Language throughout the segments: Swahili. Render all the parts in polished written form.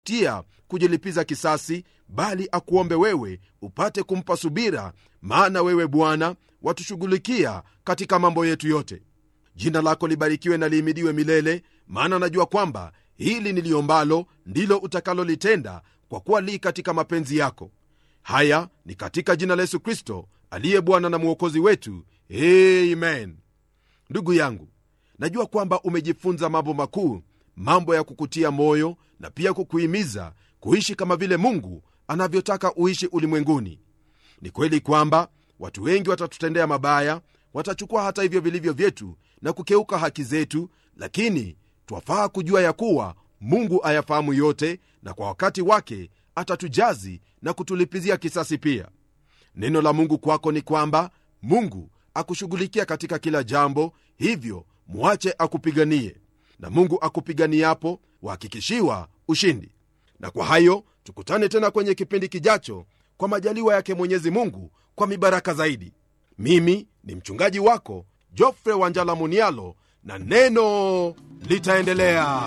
tia kujilipiza kisasi, bali akuombe wewe upate kumpa subira, maana wewe Bwana watushughulikia katika mambo yetu yote. Jina lako libarikiwe na lihimidiwe milele, maana najua kwamba hili niliombalo ndilo utakalolitenda, kwa kuwa li katika mapenzi yako. Haya ni katika jina la Yesu Kristo aliye Bwana na Mwokozi wetu, amen. Ndugu yangu, najua kwamba umejifunza mambo makuu, mambo ya kukutia moyo na pia kukuhimiza kuishi kama vile Mungu anavyotaka uishi ulimwenguni. Ni kweli kwamba watu wengi watatutendea mabaya, watachukua hata hivyo vilivyo vyetu na kukeuka haki zetu, lakini twafaa kujua ya kuwa Mungu ayafahamu yote, na kwa wakati wake atatujazi na kutulipizia kisasi pia. Neno la Mungu kwako ni kwamba Mungu akushughulikia katika kila jambo, hivyo muache akupiganie, na Mungu akupiganiapo wahakikishiwa ushindi. Na kwa hayo tukutane tena kwenye kipindi kijacho, kwa majaliwa yake Mwenyezi Mungu, kwa mibaraka zaidi. Mimi ni mchungaji wako Geoffrey Wanjala Munialo, na neno litaendelea.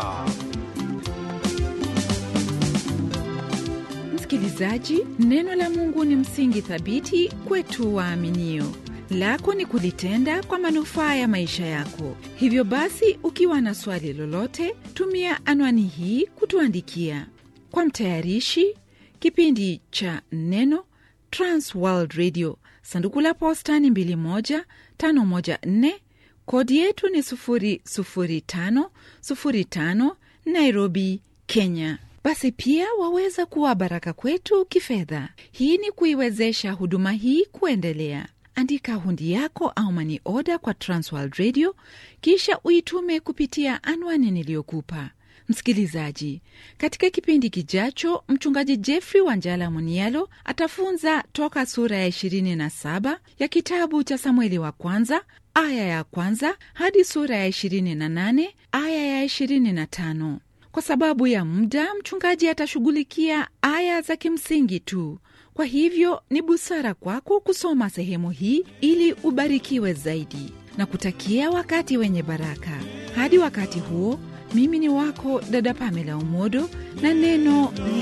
Msikilizaji, neno la Mungu ni msingi thabiti kwetu waaminio. Lako ni kulitenda kwa manufaa ya maisha yako. Hivyo basi, ukiwa na swali lolote, tumia anwani hii kutuandikia. Kwa mtayarishi kipindi cha Neno, Trans World Radio, sanduku la posta ni 21514, kodi yetu ni 00505, Nairobi, Kenya. Basi pia waweza kuwa baraka kwetu kifedha. Hii ni kuiwezesha huduma hii kuendelea. Andika hundi yako au money order kwa Transworld Radio, kisha uitume kupitia anwani niliyokupa. Msikilizaji, katika kipindi kijacho, mchungaji Geoffrey Wanjala Munialo atafunza toka sura ya 27 ya kitabu cha Samueli wa kwanza aya ya kwanza hadi sura ya 28 aya ya 25. Kwa sababu ya muda, mchungaji atashughulikia aya za kimsingi tu. Kwa hivyo ni busara kwako kusoma sehemu hii ili ubarikiwe zaidi, na kutakia wakati wenye baraka. Hadi wakati huo, mimi ni wako dada Pamela Umodo, na neno